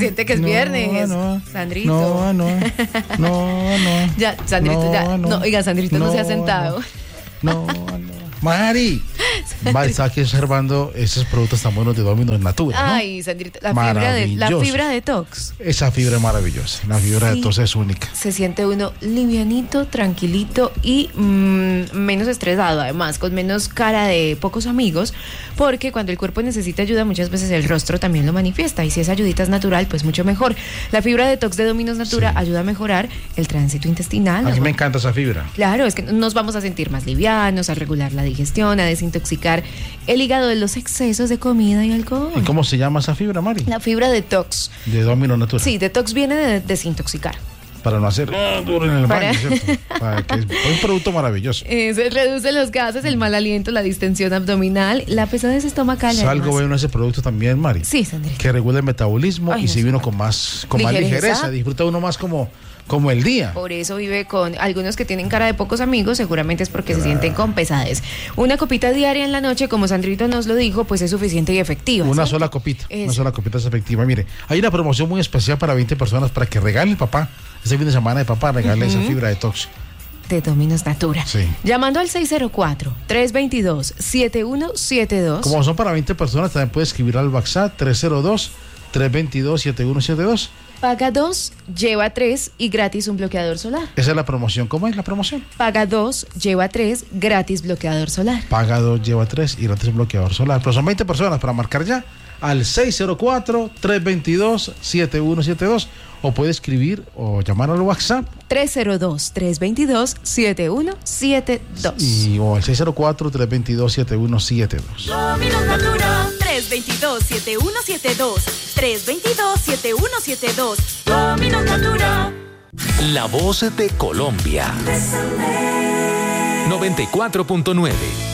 siente que es viernes. Sandrito. No. Ya, Sandrito, ya. No, oiga, Sandrito no se ha sentado. No. Mari, está aquí observando esos productos tan buenos de Domino's Natura, ¿no? Ay, Sandrito, la fibra detox. Esa fibra es maravillosa, la fibra detox es única. Se siente uno livianito, tranquilito y menos estresado, además, con menos cara de pocos amigos, porque cuando el cuerpo necesita ayuda, muchas veces el rostro también lo manifiesta, y si esa ayudita es natural, pues mucho mejor. La fibra detox de Domino's Natura ayuda a mejorar el tránsito intestinal. A mí me encanta esa fibra. Claro, es que nos vamos a sentir más livianos, a regular la digestión, a desintoxicar el hígado de los excesos de comida y alcohol. ¿Y cómo se llama esa fibra, Mari? La fibra detox. De Domino's Natura. Sí, detox viene de desintoxicar. Para no hacer duro en el baño, ¿cierto? Es un producto maravilloso. Se reduce los gases, el mal aliento, la distensión abdominal, la pesadez estomacal. Algo bueno ese producto también, Mari. Sí, Sandrita. Que regula el metabolismo y si vino con más ligereza, disfruta uno más como el día. Por eso vive con algunos que tienen cara de pocos amigos, seguramente es porque se sienten con pesadez. Una copita diaria en la noche, como Sandrito nos lo dijo, pues es suficiente y efectiva. Una sola copita es efectiva. Mire, hay una promoción muy especial para 20 personas para que regale el papá. Este fin de semana de papá, regale esa fibra detox. De Domino's Natura. Sí. Llamando al 604-322-7172. Como son para 20 personas, también puede escribir al WhatsApp 302-322-7172. Paga 2, lleva 3 y gratis un bloqueador solar. Esa es la promoción. ¿Cómo es la promoción? Paga 2, lleva 3, gratis bloqueador solar. Paga 2, lleva 3 y gratis bloqueador solar. Pero son 20 personas para marcar ya al 604-322-7172 o puede escribir o llamar al WhatsApp 302-322-7172 o al 604-322-7172. Domino's Natura 322-7172 322-7172 Domino's Natura. La voz de Colombia 94.9